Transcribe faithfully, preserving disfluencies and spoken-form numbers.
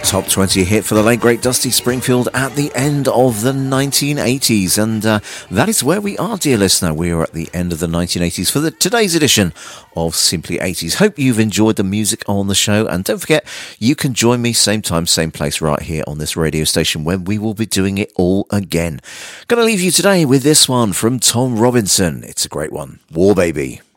top twenty hit for the late great Dusty Springfield at the end of the nineteen eighties. And uh, that is where we are, dear listener. We are at the end of the nineteen eighties for the, today's edition of Simply eighties. Hope you've enjoyed the music on the show. And don't forget, you can join me same time, same place right here on this radio station when we will be doing it all again. Gonna leave you today with this one from Tom Robinson. It's a great one. War Baby.